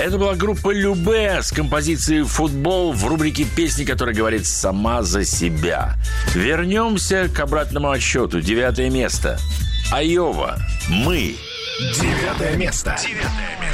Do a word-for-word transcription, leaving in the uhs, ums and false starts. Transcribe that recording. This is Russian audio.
Это была группа Любэ с композицией «Футбол» в рубрике «Песни, которая говорит сама за себя». Вернемся к обратному отсчету. Девятое место. Айова. «Мы». Девятое место. Девятое место.